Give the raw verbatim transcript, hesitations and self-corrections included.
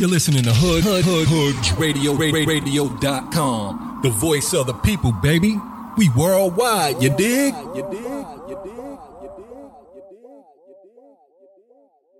You're listening to Hood Hood Hood Hood Radio Radio dot com. The voice of the people, baby. We worldwide, you dig? You dig? You dig?